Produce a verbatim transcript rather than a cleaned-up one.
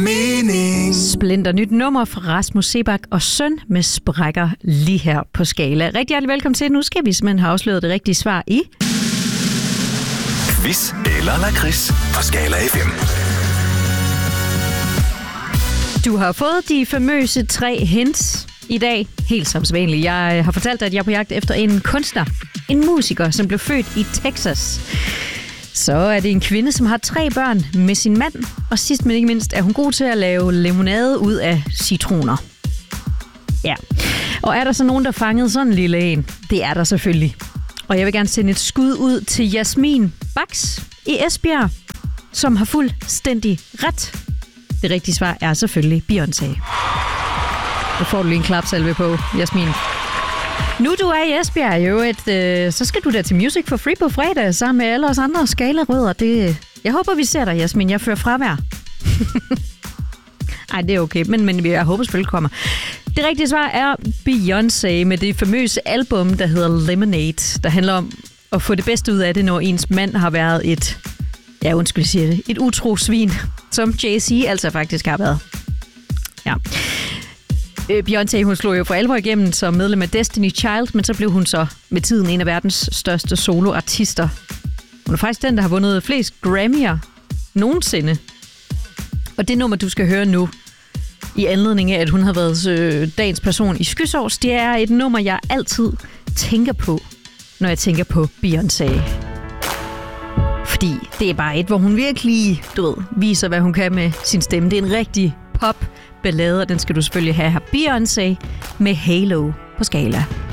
mening. Splinter nyt nummer fra Rasmus Seebach og Søn med sprækker lige her på Skala. Rigtig hjertelig velkommen til. Nu skal vi simpelthen have afsløret det rigtige svar i... Quiz eller lakrids på Skala F M. Du har fået de famøse tre hints i dag. Helt som sædvanligt. Jeg har fortalt dig, at jeg er på jagt efter en kunstner. En musiker, som blev født i Texas. Så er det en kvinde, som har tre børn med sin mand. Og sidst men ikke mindst er hun god til at lave limonade ud af citroner. Ja. Og er der så nogen, der fangede sådan en lille en? Det er der selvfølgelig. Og jeg vil gerne sende et skud ud til Jasmin Baks i Esbjerg, som har fuldstændig ret. Det rigtige svar er selvfølgelig Beyoncé. Nu får du lige en klapsalve på, Jasmin. Nu du er i Esbjerg, jo, et, øh, så skal du da til Music for Free på fredag, sammen med alle os andre skalerødder. Det, jeg håber, vi ser dig, Jasmin. Jeg fører fravær. Ej, det er okay, men, men jeg håber selvfølgelig kommer. Det rigtige svar er Beyoncé med det famøse album, der hedder Lemonade, der handler om at få det bedste ud af det, når ens mand har været et, ja, undskyld, jeg siger det, et utro svin, som Jay-Z altså faktisk har været. Ja. Beyoncé, hun slog jo for alvor igennem som medlem af Destiny Child, men så blev hun så med tiden en af verdens største soloartister. Hun er faktisk den, der har vundet flest Grammy'er nogensinde. Og det nummer, du skal høre nu, i anledning af, at hun har været øh, dagens person i Skysovs, det er et nummer, jeg altid tænker på, når jeg tænker på Beyoncé. Fordi det er bare et, hvor hun virkelig, du ved, viser, hvad hun kan med sin stemme. Det er en rigtig pop-ballade, og den skal du selvfølgelig have her. Beyoncé med Halo på Skala.